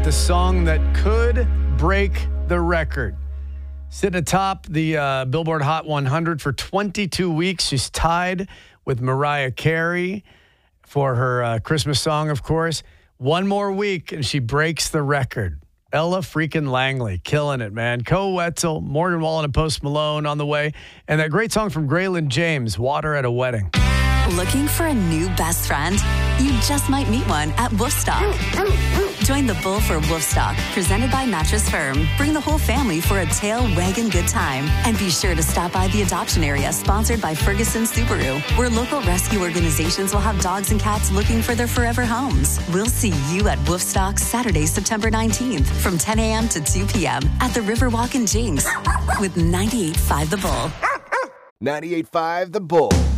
about the song that could break the record. Sitting atop the Billboard Hot 100 for 22 weeks. She's tied with Mariah Carey for her Christmas song, of course. One more week, and she breaks the record. Ella freaking Langley, killing it, man. Koe Wetzel, Morgan Wallen, and Post Malone on the way. And that great song from Graylin James, Water at a Wedding. Looking for a new best friend? You just might meet one at Woofstock. Join the Bull for Woofstock, presented by Mattress Firm. Bring the whole family for a tail wagging good time. And be sure to stop by the adoption area, sponsored by Ferguson Subaru, where local rescue organizations will have dogs and cats looking for their forever homes. We'll see you at Woofstock Saturday, September 19th, from 10 a.m. to 2 p.m. at the Riverwalk in Jinx with 98.5 The Bull. 98.5 The Bull.